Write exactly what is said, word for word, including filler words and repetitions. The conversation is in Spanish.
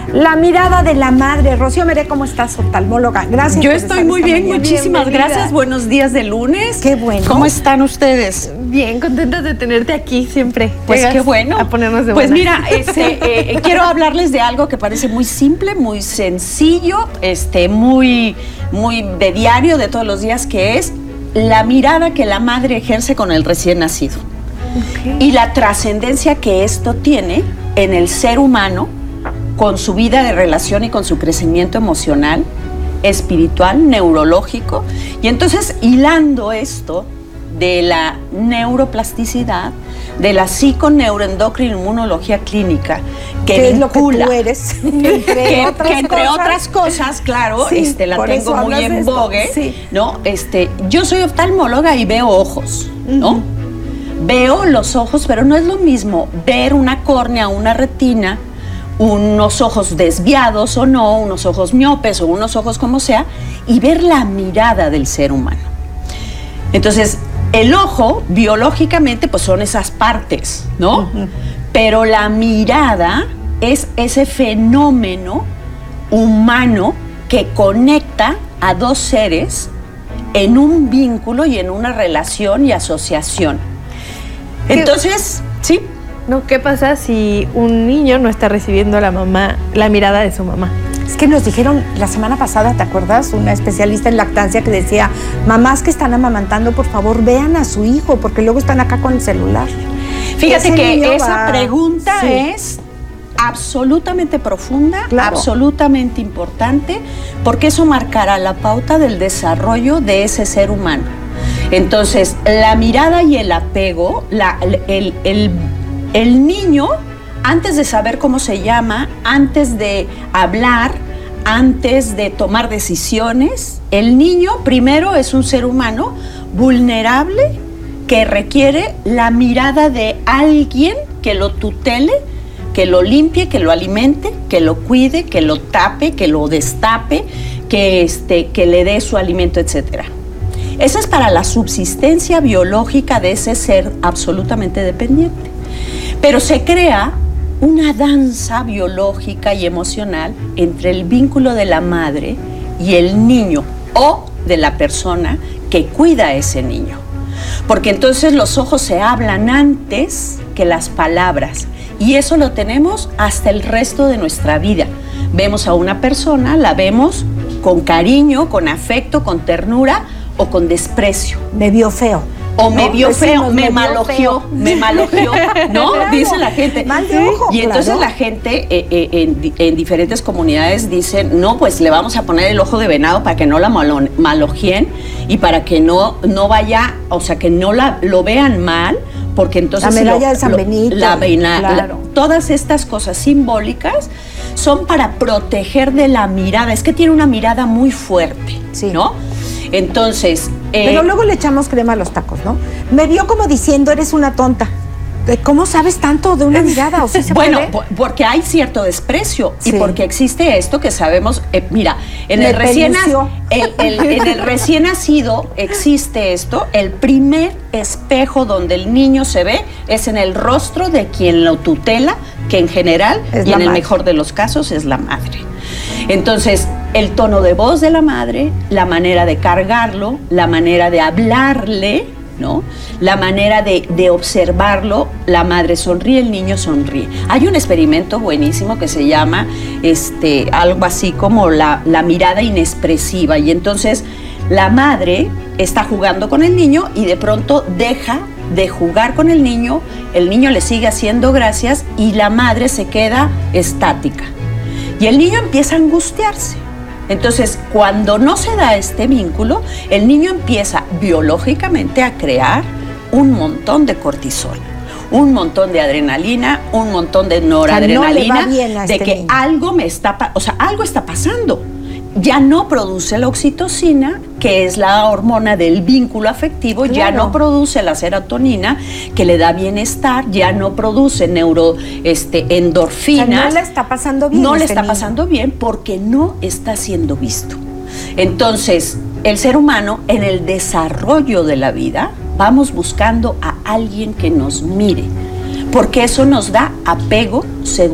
La mirada de la madre. Rocío Meré, ¿cómo estás, oftalmóloga? Gracias. Yo estoy muy bien, muchísimas Bienvenida. gracias. Buenos días de lunes. Qué bueno. ¿Cómo están ustedes? Bien, contentas de tenerte aquí siempre. Pues Llegas qué bueno. A ponernos de Pues buenas. mira, este, eh, quiero hablarles de algo que parece muy simple, muy sencillo, este, muy, muy de diario, de todos los días, que es la mirada que la madre ejerce con el recién nacido. Okay. Y la trascendencia que esto tiene en el ser humano, con su vida de relación y con su crecimiento emocional, espiritual, neurológico. Y entonces, hilando esto de la neuroplasticidad, de la psiconeuroendocrinoinmunología clínica, que ¿Qué vincula, es lo que tú eres? Entre que, otras que entre cosas, otras cosas, claro, sí, este, la tengo muy en vogue, sí. ¿no? Este, yo soy oftalmóloga y veo ojos, ¿no? Uh-huh. Veo los ojos, pero no es lo mismo ver una córnea, una retina, unos ojos desviados o no, unos ojos miopes o unos ojos como sea, y ver la mirada del ser humano. Entonces, el ojo, biológicamente, pues son esas partes, ¿no? Uh-huh. Pero la mirada es ese fenómeno humano que conecta a dos seres en un vínculo y en una relación y asociación. Entonces, ¿sí? No, ¿qué pasa si un niño no está recibiendo a la mamá, la mirada de su mamá? Es que nos dijeron la semana pasada, ¿te acuerdas? Una especialista en lactancia que decía, mamás que están amamantando, por favor, vean a su hijo, porque luego están acá con el celular. Fíjate Ese que esa va... pregunta sí. es absolutamente profunda, claro. absolutamente importante, porque eso marcará la pauta del desarrollo de ese ser humano. Entonces, la mirada y el apego, la, el, el, el niño, antes de saber cómo se llama, antes de hablar, antes de tomar decisiones, el niño primero es un ser humano vulnerable que requiere la mirada de alguien que lo tutele, que lo limpie, que lo alimente, que lo cuide, que lo tape, que lo destape, que, este, que le dé su alimento, etcétera. Esa es para la subsistencia biológica de ese ser absolutamente dependiente. Pero se crea una danza biológica y emocional entre el vínculo de la madre y el niño o de la persona que cuida a ese niño. Porque entonces los ojos se hablan antes que las palabras y eso lo tenemos hasta el resto de nuestra vida. Vemos a una persona, la vemos con cariño, con afecto, con ternura o con desprecio. Me vio feo. O me no, vio feo, decimos, me, me malogió, me malogió, ¿no? Claro. Dice la gente. Mal de ojo, y entonces claro. la gente eh, eh, en, en diferentes comunidades dicen, no, pues le vamos a poner el ojo de venado para que no la malo, malogien y para que no, no vaya, o sea, que no la, lo vean mal, porque entonces... La medalla lo, de San lo, Benito. La, la, claro. la, todas estas cosas simbólicas son para proteger de la mirada. Es que tiene una mirada muy fuerte, sí. ¿no? Entonces... Eh, Pero luego le echamos crema a los tacos, ¿no? Me vio como diciendo, eres una tonta. ¿Cómo sabes tanto de una mirada? ¿O sí se bueno, puede? porque hay cierto desprecio sí. y porque existe esto que sabemos, eh, mira, en el, recién, el, el, en el recién nacido existe esto, el primer espejo donde el niño se ve es en el rostro de quien lo tutela, que en general, es y en madre. El mejor de los casos, es la madre. Entonces, el tono de voz de la madre, la manera de cargarlo, la manera de hablarle, ¿no? La manera de, de observarlo, la madre sonríe, el niño sonríe. Hay un experimento buenísimo que se llama este, algo así como la, la mirada inexpresiva, y entonces la madre está jugando con el niño y de pronto deja de jugar con el niño, el niño le sigue haciendo gracias y la madre se queda estática. Y el niño empieza a angustiarse. Entonces, cuando no se da este vínculo, el niño empieza biológicamente a crear un montón de cortisol, un montón de adrenalina, un montón de noradrenalina, o sea, no le va bien a este de que niño. algo me está, o sea, algo está pasando. Ya no produce la oxitocina, que es la hormona del vínculo afectivo, claro. ya no produce la serotonina, que le da bienestar, ya no produce neuro, este, endorfinas. O sea, no le está pasando bien. No este le está niño. pasando bien porque no está siendo visto. Entonces, el ser humano, en el desarrollo de la vida, vamos buscando a alguien que nos mire, porque eso nos da apego, seguridad.